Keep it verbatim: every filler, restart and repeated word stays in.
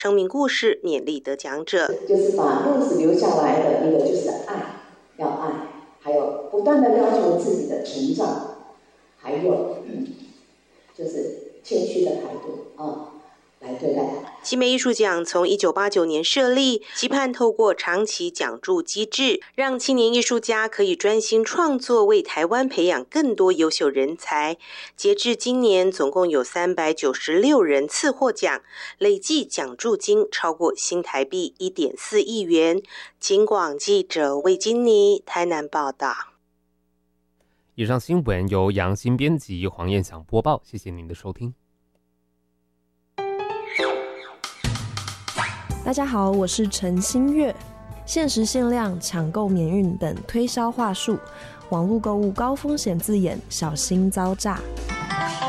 生命故事勉励得奖者。 就是把历史留下来的一个就是爱，要爱，还有不断的要求自己的成长，还有、嗯、就是谦虚的态度啊。来对待奇美艺术奖从一九八九年设立，期盼透过长期奖助机制，让青年艺术家可以专心创作，为台湾培养更多优秀人才。截至今年，总共有三百九十六人次获奖，累计奖助金超过新台币一点四亿元。警广记者魏金妮台南报道。 以上新闻由杨新编辑，黄燕祥播报，谢谢您的收听。 大家好，我是陈新月。限时限量、抢购免运等推销话术，网络购物高风险字眼，小心遭诈。